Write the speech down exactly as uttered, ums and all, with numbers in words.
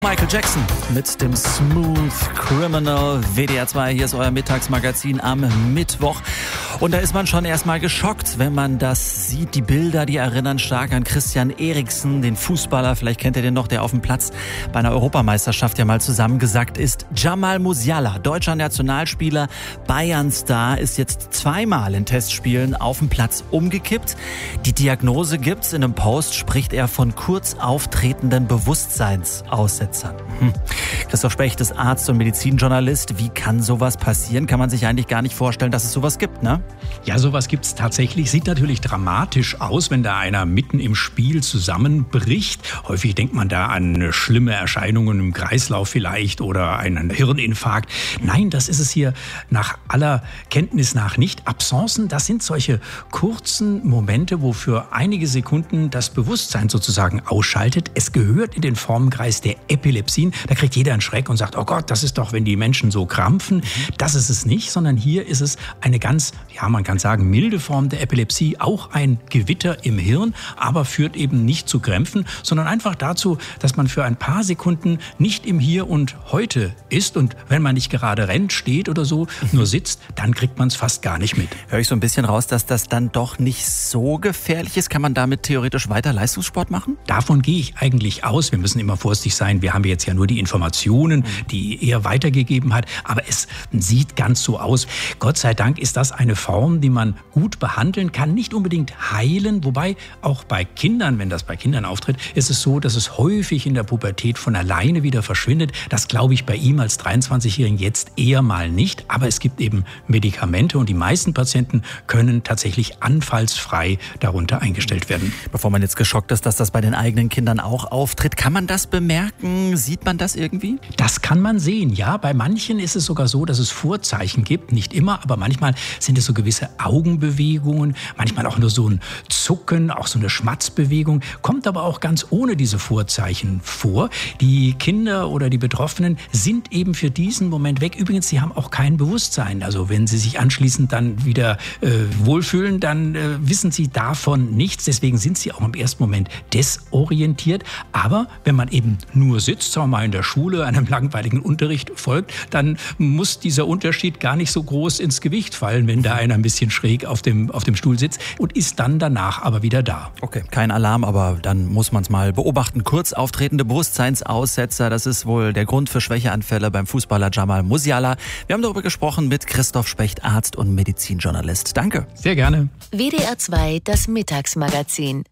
Michael Jackson mit dem Smooth Criminal. W D R zwei, hier ist euer Mittagsmagazin am Mittwoch. Und da ist man schon erstmal geschockt, wenn man das sieht. Die Bilder, die erinnern stark an Christian Eriksen, den Fußballer. Vielleicht kennt ihr den noch, der auf dem Platz bei einer Europameisterschaft ja mal zusammengesackt ist. Jamal Musiala, deutscher Nationalspieler, Bayern-Star, ist jetzt zweimal in Testspielen auf dem Platz umgekippt. Die Diagnose gibt's. In einem Post spricht er von kurz auftretenden Bewusstseinsaussetzungen. Hm. Christoph Specht ist Arzt und Medizinjournalist. Wie kann sowas passieren? Kann man sich eigentlich gar nicht vorstellen, dass es sowas gibt, ne? Ja, sowas gibt's tatsächlich. Sieht natürlich dramatisch aus, wenn da einer mitten im Spiel zusammenbricht. Häufig denkt man da an schlimme Erscheinungen im Kreislauf vielleicht oder einen Hirninfarkt. Nein, das ist es hier nach aller Kenntnis nach nicht. Absencen, das sind solche kurzen Momente, wo für einige Sekunden das Bewusstsein sozusagen ausschaltet. Es gehört in den Formenkreis der Epilepsien. Da kriegt jeder einen Schreck und sagt, oh Gott, das ist doch, wenn die Menschen so krampfen. Das ist es nicht, sondern hier ist es eine ganz, ja, man kann sagen, milde Form der Epilepsie. Auch ein Gewitter im Hirn, aber führt eben nicht zu Krämpfen, sondern einfach dazu, dass man für ein paar Sekunden nicht im Hier und Heute ist. Und wenn man nicht gerade rennt, steht oder so, nur sitzt, dann kriegt man es fast gar nicht mit. Höre ich so ein bisschen raus, dass das dann doch nicht so gefährlich ist? Kann man damit theoretisch weiter Leistungssport machen? Davon gehe ich eigentlich aus. Wir müssen immer vorsichtig sein. Wir haben jetzt ja nur die Informationen, die er weitergegeben hat. Aber es sieht ganz so aus. Gott sei Dank ist das eine Form, die man gut behandeln kann. Nicht unbedingt heilen. Wobei auch bei Kindern, wenn das bei Kindern auftritt, ist es so, dass es häufig in der Pubertät von alleine wieder verschwindet. Das glaube ich bei ihm als dreiundzwanzigjährigen jetzt eher mal nicht. Aber es gibt eben Medikamente und die meisten Patienten können tatsächlich anfallsfrei darunter eingestellt werden. Bevor man jetzt geschockt ist, dass das bei den eigenen Kindern auch auftritt, kann man das bemerken? Sieht man das irgendwie? Das kann man sehen, ja. Bei manchen ist es sogar so, dass es Vorzeichen gibt. Nicht immer, aber manchmal sind es so gewisse Augenbewegungen, manchmal auch nur so ein Zucken, auch so eine Schmatzbewegung. Kommt aber auch ganz ohne diese Vorzeichen vor. Die Kinder oder die Betroffenen sind eben für diesen Moment weg. Übrigens, sie haben auch kein Bewusstsein. Also wenn sie sich anschließend dann wieder äh, wohlfühlen, dann äh, wissen sie davon nichts. Deswegen sind sie auch im ersten Moment desorientiert. Aber wenn man eben nur sitzt, sagen wir mal in der Schule, einem langweiligen Unterricht folgt, dann muss dieser Unterschied gar nicht so groß ins Gewicht fallen, wenn da einer ein bisschen schräg auf dem, auf dem Stuhl sitzt und ist dann danach aber wieder da. Okay, kein Alarm, aber dann muss man es mal beobachten. Kurz auftretende Bewusstseinsaussetzer, das ist wohl der Grund für Schwächeanfälle beim Fußballer Jamal Musiala. Wir haben darüber gesprochen mit Christoph Specht, Arzt und Medizinjournalist. Danke. Sehr gerne. W D R zwei, das Mittagsmagazin.